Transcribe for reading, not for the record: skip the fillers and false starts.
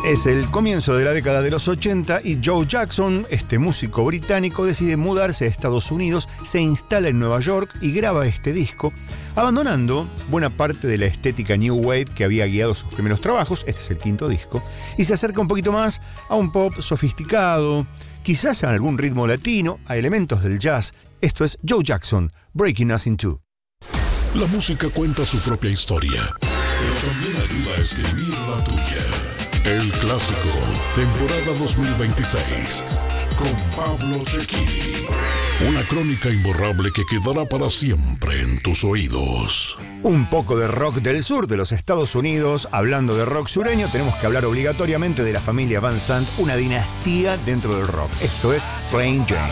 Es el comienzo de la década de los 80 y Joe Jackson, este músico británico, decide mudarse a Estados Unidos, se instala en Nueva York y graba este disco, abandonando buena parte de la estética New Wave que había guiado sus primeros trabajos, este es el quinto disco, y se acerca un poquito más a un pop sofisticado, quizás a algún ritmo latino, a elementos del jazz. Esto es Joe Jackson, Breaking Us in Two. La música cuenta su propia historia, pero también ayuda a escribir la tuya. El Clásico, temporada 2026, con Pablo Cecchini. Una crónica imborrable que quedará para siempre en tus oídos. Un poco de rock del sur de los Estados Unidos. Hablando de rock sureño, tenemos que hablar obligatoriamente de la familia Van Sant, una dinastía dentro del rock. Esto es Plain Jane.